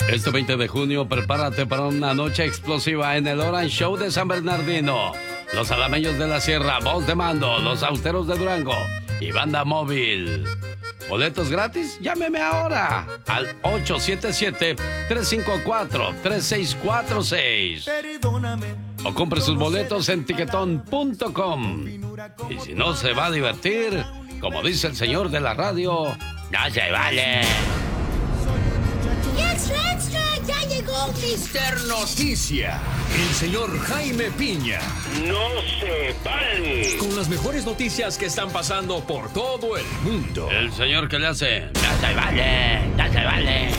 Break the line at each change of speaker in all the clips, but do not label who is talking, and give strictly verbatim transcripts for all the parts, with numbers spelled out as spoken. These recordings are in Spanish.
Este veinte de junio, prepárate para una noche explosiva en el Orange Show de San Bernardino. Los Alameños de la Sierra, Voz de Mando, Los Austeros de Durango y Banda Móvil. ¿Boletos gratis? Llámeme ahora al ocho siete siete, tres cinco cuatro, tres seis cuatro seis. O compre sus boletos en tiquetón punto com. Y si no se va a divertir, como dice el señor de la radio, no se vale.
¡Extra, extra! ¡Ya llegó mister Noticia! El señor Jaime Piña.
¡No se vale!
Con las mejores noticias que están pasando por todo el mundo.
El señor que le hace, no se vale, no se vale.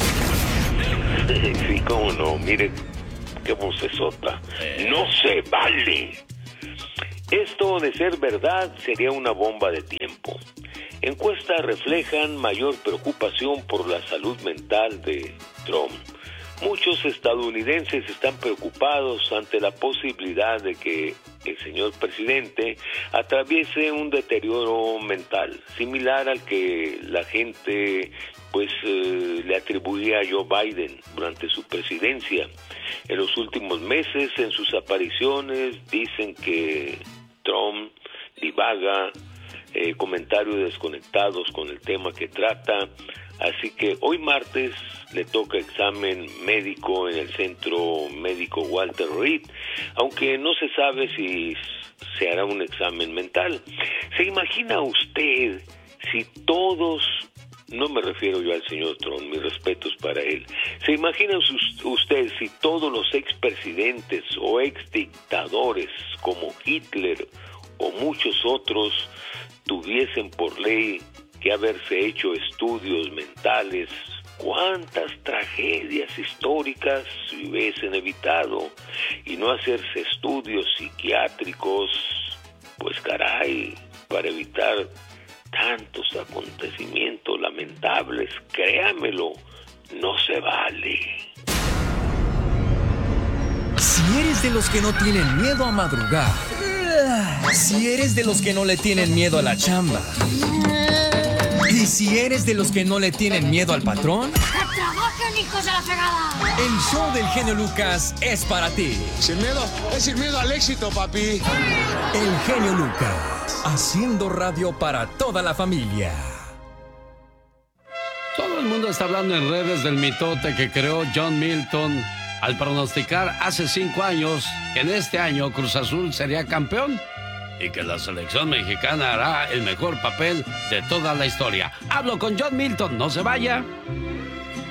Sí, cómo no, mire qué vocesota. ¡No se vale! Esto, de ser verdad, sería una bomba de tiempo. Encuestas reflejan mayor preocupación por la salud mental de Trump. Muchos estadounidenses están preocupados ante la posibilidad de que el señor presidente atraviese un deterioro mental, similar al que la gente pues eh, le atribuía a Joe Biden durante su presidencia. En los últimos meses, en sus apariciones, dicen que Trump divaga, eh, comentarios desconectados con el tema que trata. Así que hoy martes le toca examen médico en el Centro Médico Walter Reed, aunque no se sabe si se hará un examen mental. ¿Se imagina usted si todos, no me refiero yo al señor Trump, mis respetos para él, ¿se imagina usted si todos los expresidentes o exdictadores como Hitler o muchos otros tuviesen por ley que haberse hecho estudios mentales? ¿Cuántas tragedias históricas se hubiesen evitado? Y no hacerse estudios psiquiátricos, pues caray, para evitar tantos acontecimientos lamentables, créamelo, no se vale.
Si eres de los que no tienen miedo a madrugar, si eres de los que no le tienen miedo a la chamba, y si eres de los que no le tienen miedo al patrón,
¡que trabajen, hijos de la fregada!
El show del genio Lucas es para ti.
Sin miedo, es sin miedo al éxito, papi.
El genio Lucas, haciendo radio para toda la familia.
Todo el mundo está hablando en redes del mitote que creó John Milton al pronosticar hace cinco años que en este año Cruz Azul sería campeón y que la selección mexicana hará el mejor papel de toda la historia. Hablo con John Milton, no se vaya.